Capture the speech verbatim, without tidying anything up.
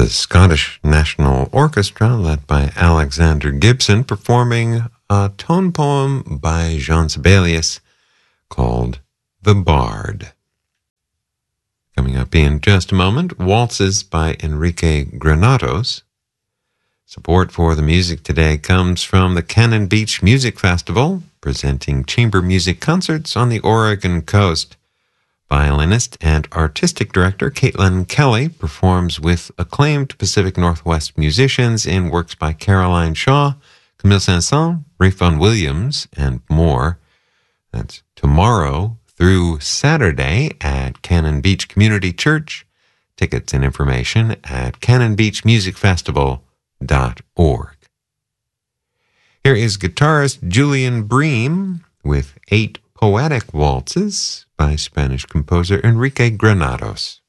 the Scottish National Orchestra, led by Alexander Gibson, performing a tone poem by Jean Sibelius called The Bard. Coming up in just a moment, waltzes by Enrique Granados. Support for the music today comes from the Cannon Beach Music Festival, presenting chamber music concerts on the Oregon coast. Violinist and artistic director Caitlin Kelly performs with acclaimed Pacific Northwest musicians in works by Caroline Shaw, Camille Saint-Saëns, Ralph Vaughan Williams, and more. That's tomorrow through Saturday at Cannon Beach Community Church. Tickets and information at cannon beach music festival dot org. Here is guitarist Julian Bream with eight poetic waltzes by Spanish composer Enrique Granados.